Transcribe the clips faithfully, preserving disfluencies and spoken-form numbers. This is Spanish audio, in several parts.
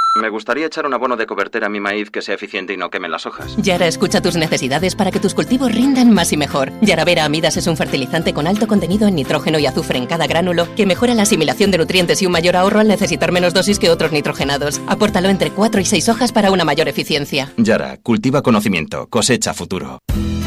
Me gustaría echar un abono de cobertura a mi maíz que sea eficiente y no queme las hojas. Yara escucha tus necesidades para que tus cultivos rindan más y mejor. Yaravera Amidas es un fertilizante con alto contenido en nitrógeno y azufre en cada gránulo que mejora la asimilación de nutrientes y un mayor ahorro al necesitar menos dosis que otros nitrogenados. Apórtalo entre cuatro y seis hojas para una mayor eficiencia. Yara, cultiva conocimiento, cosecha futuro.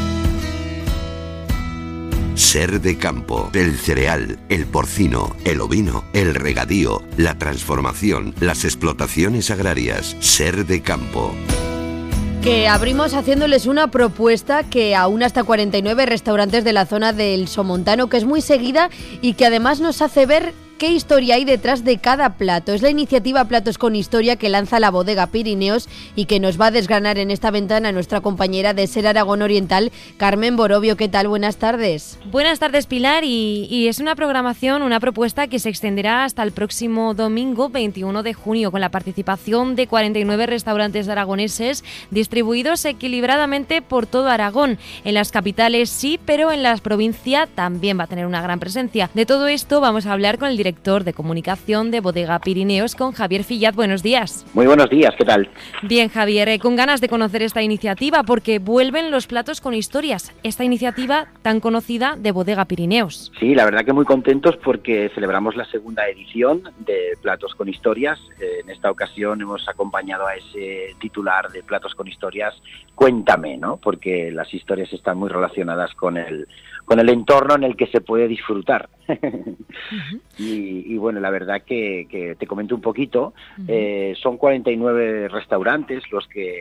Ser de campo, el cereal, el porcino, el ovino, el regadío, la transformación, las explotaciones agrarias. Ser de campo. Que abrimos haciéndoles una propuesta que aúna hasta cuarenta y nueve restaurantes de la zona del Somontano, que es muy seguida y que además nos hace ver qué historia hay detrás de cada plato. Es la iniciativa Platos con Historia que lanza la bodega Pirineos y que nos va a desgranar en esta ventana nuestra compañera de Ser Aragón Oriental, Carmen Borovio. ¿Qué tal? Buenas tardes. Buenas tardes, Pilar, y, y es una programación, una propuesta que se extenderá hasta el próximo domingo veintiuno de junio con la participación de cuarenta y nueve restaurantes aragoneses distribuidos equilibradamente por todo Aragón. En las capitales sí, pero en la provincia también va a tener una gran presencia. De todo esto vamos a hablar con el director de comunicación de Bodega Pirineos, con Javier Fillat. Buenos días. Muy buenos días, ¿qué tal? Bien, Javier, eh, con ganas de conocer esta iniciativa porque vuelven los platos con historias, esta iniciativa tan conocida de Bodega Pirineos. Sí, la verdad que muy contentos porque celebramos la segunda edición de Platos con Historias. Eh, en esta ocasión hemos acompañado a ese titular de Platos con Historias, Cuéntame, ¿no? Porque las historias están muy relacionadas con el, con el entorno en el que se puede disfrutar. Uh-huh. y, y bueno, la verdad que, que te comento un poquito, uh-huh. eh, son cuarenta y nueve restaurantes los que